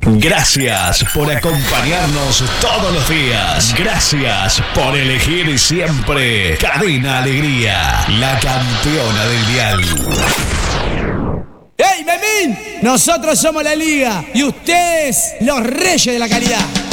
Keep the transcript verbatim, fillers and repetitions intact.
Gracias por acompañarnos todos los días. Gracias por elegir siempre Cadena Alegría, la campeona del dial. ¡Hey, Memín! Nosotros somos la Liga y ustedes los reyes de la calidad.